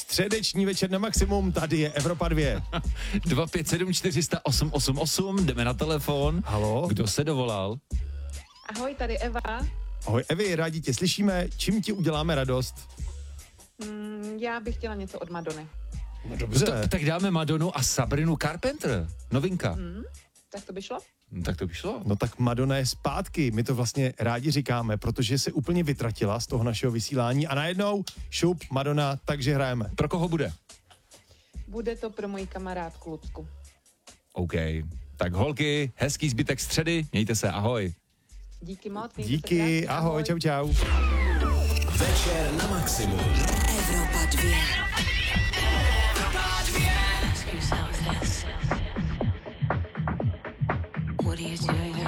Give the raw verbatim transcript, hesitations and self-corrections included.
Středeční večer na maximum, tady je Evropa dva. dva pět sedm čtyři nula osm osm osm, jdeme na telefon. Halo? Kdo se dovolal? Ahoj, tady Eva. Ahoj Evi, rádi tě slyšíme, čím ti uděláme radost? Mm, já bych chtěla něco od Madony. No dobře. To, tak dáme Madonu a Sabrinu Carpenter, novinka. Mm, tak to by šlo? No, tak to by šlo. No tak Madonna je zpátky, my to vlastně rádi říkáme, protože se úplně vytratila z toho našeho vysílání a najednou šup Madonna, takže hrajeme. Pro koho bude? Bude to pro moji kamarádku Lucku. OK. Tak holky, hezký zbytek středy, mějte se, ahoj. Díky moc. mějte se Díky, krásně, ahoj, čau, čau. Večer na maximum. Evropa dva. What are you doing?